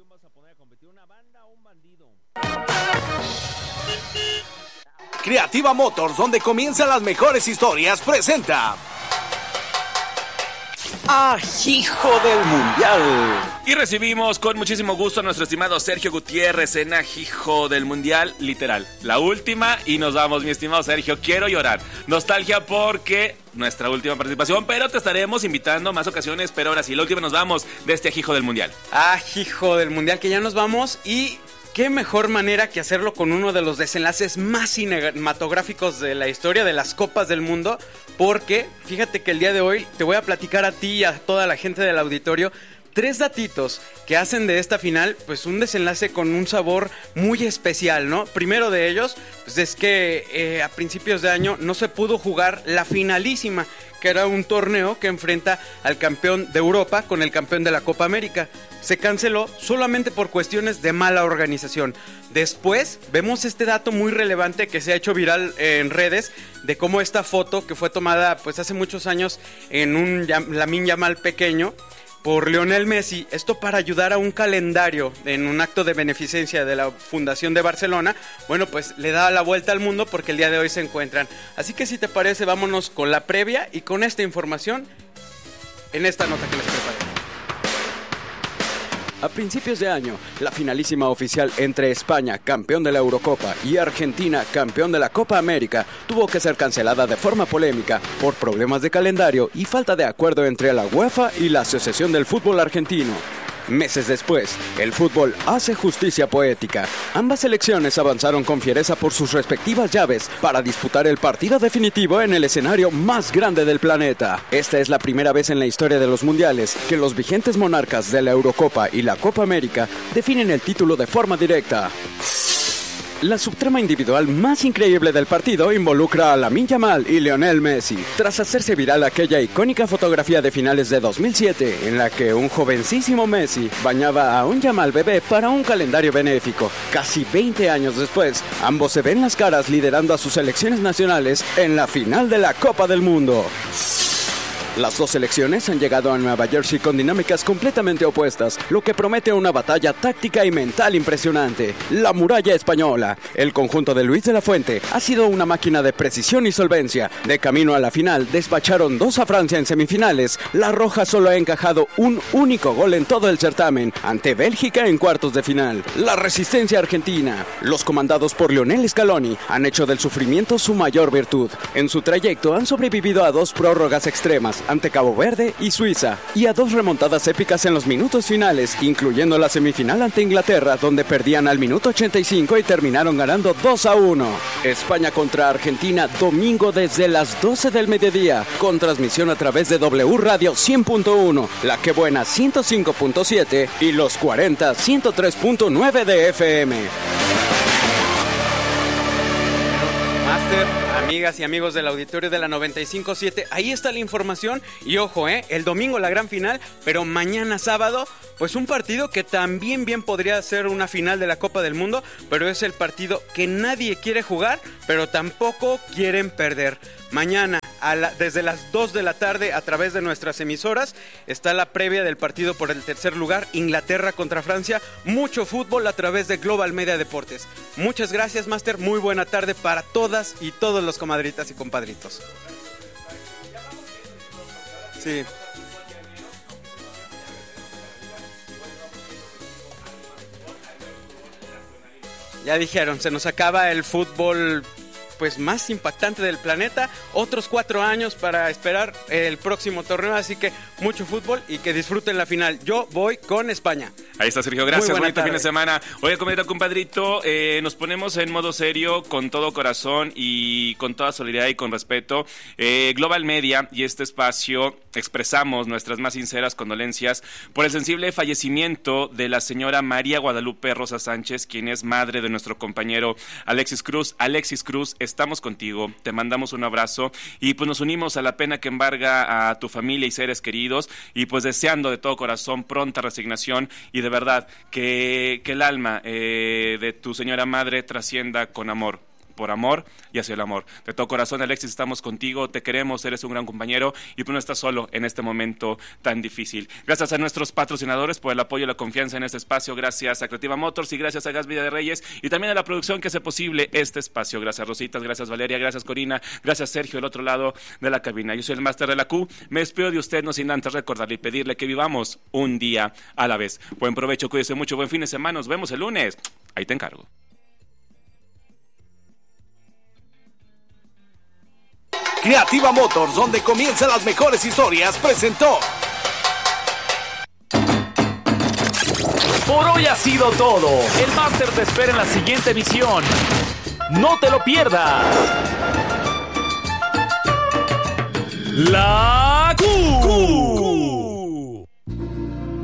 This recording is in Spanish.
vas a poner a competir una banda o un bandido? Creativa Motors, donde comienzan las mejores historias, presenta Ajijo del Mundial. Y recibimos con muchísimo gusto a nuestro estimado Sergio Gutiérrez en Ajijo del Mundial, literal, la última, y nos vamos, mi estimado Sergio, quiero llorar, nostalgia porque nuestra última participación, pero te estaremos invitando más ocasiones, pero ahora sí, la última nos vamos de este Ajijo del Mundial. Ajijo del Mundial, que ya nos vamos, y qué mejor manera que hacerlo con uno de los desenlaces más cinematográficos de la historia de las Copas del Mundo, porque fíjate que el día de hoy te voy a platicar a ti y a toda la gente del auditorio 3 datitos que hacen de esta final pues un desenlace con un sabor muy especial, ¿no? Primero de ellos pues es que a principios de año no se pudo jugar la finalísima, que era un torneo que enfrenta al campeón de Europa con el campeón de la Copa América. Se canceló solamente por cuestiones de mala organización. Después vemos este dato muy relevante que se ha hecho viral en redes de cómo esta foto que fue tomada pues hace muchos años en un Lamine Yamal pequeño por Lionel Messi, esto para ayudar a un calendario en un acto de beneficencia de la Fundación de Barcelona, bueno, pues le da la vuelta al mundo porque el día de hoy se encuentran. Así que si te parece, vámonos con la previa y con esta información en esta nota que les preparé. A principios de año, la finalísima oficial entre España, campeón de la Eurocopa, y Argentina, campeón de la Copa América, tuvo que ser cancelada de forma polémica por problemas de calendario y falta de acuerdo entre la UEFA y la Asociación del Fútbol Argentino. Meses después, el fútbol hace justicia poética. Ambas selecciones avanzaron con fiereza por sus respectivas llaves para disputar el partido definitivo en el escenario más grande del planeta. Esta es la primera vez en la historia de los mundiales que los vigentes monarcas de la Eurocopa y la Copa América definen el título de forma directa. La subtrama individual más increíble del partido involucra a Lamine Yamal y Lionel Messi, tras hacerse viral aquella icónica fotografía de finales de 2007 en la que un jovencísimo Messi bañaba a un Yamal bebé para un calendario benéfico. Casi 20 años después, ambos se ven las caras liderando a sus selecciones nacionales en la final de la Copa del Mundo. Las dos selecciones han llegado a Nueva Jersey con dinámicas completamente opuestas, lo que promete una batalla táctica y mental impresionante. La muralla española, el conjunto de Luis de la Fuente, ha sido una máquina de precisión y solvencia. De camino a la final, despacharon 2 a Francia en semifinales. La Roja solo ha encajado un único gol en todo el certamen, ante Bélgica en cuartos de final. La resistencia argentina. Los comandados por Lionel Scaloni han hecho del sufrimiento su mayor virtud. En su trayecto han sobrevivido a 2 prórrogas extremas, ante Cabo Verde y Suiza, y a 2 remontadas épicas en los minutos finales, incluyendo la semifinal ante Inglaterra, donde perdían al minuto 85 y terminaron ganando 2-1. España contra Argentina, domingo desde las 12 del mediodía, con transmisión a través de W Radio 100.1, La Que Buena 105.7 y Los 40 103.9 de FM. Master, amigas y amigos del auditorio de la 95.7, ahí está la información. Y ojo, el domingo la gran final, pero mañana sábado, pues un partido que también bien podría ser una final de la Copa del Mundo, pero es el partido que nadie quiere jugar, pero tampoco quieren perder. Mañana, desde las 2 de la tarde, a través de nuestras emisoras, está la previa del partido por el tercer lugar, Inglaterra contra Francia. Mucho fútbol a través de Global Media Deportes. Muchas gracias, Master. Muy buena tarde para todas y todos los comadritas y compadritos. Sí. Ya dijeron, se nos acaba el fútbol pues más impactante del planeta, otros 4 años para esperar el próximo torneo, así que mucho fútbol y que disfruten la final. Yo voy con España. Ahí está, Sergio, gracias, bonito fin de semana. Oye, compadrito, nos ponemos modo serio, con todo corazón y con toda solidaridad y con respeto. Global Media y este espacio expresamos nuestras más sinceras condolencias por el sensible fallecimiento de la señora María Guadalupe Rosa Sánchez, quien es madre de nuestro compañero Alexis Cruz. Alexis Cruz, estamos contigo, te mandamos un abrazo y pues nos unimos a la pena que embarga a tu familia y seres queridos, y pues deseando de todo corazón pronta resignación y de verdad que el alma de tu señora madre trascienda con amor. por amor y hacia el amor. De todo corazón, Alexis, estamos contigo, te queremos, eres un gran compañero y tú no estás solo en este momento tan difícil. Gracias a nuestros patrocinadores por el apoyo y la confianza en este espacio, gracias a Creativa Motors y gracias a Gas Vida de Reyes y también a la producción que hace posible este espacio. Gracias Rositas, gracias Valeria, gracias Corina, gracias Sergio, el otro lado de la cabina. Yo soy el Máster de la Q, me despido de usted, no sin antes recordarle y pedirle que vivamos un día a la vez. Buen provecho, cuídese mucho, buen fin de semana, nos vemos el lunes. Ahí te encargo. Creativa Motors, donde comienzan las mejores historias, presentó. Por hoy ha sido todo. El Máster te espera en la siguiente emisión. No te lo pierdas. La Q.